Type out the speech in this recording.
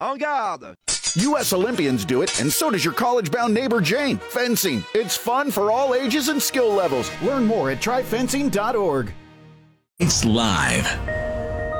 En garde! U.S. Olympians do it, and so does your college-bound neighbor Jane. Fencing. It's fun for all ages and skill levels. Learn more at tryfencing.org. It's live.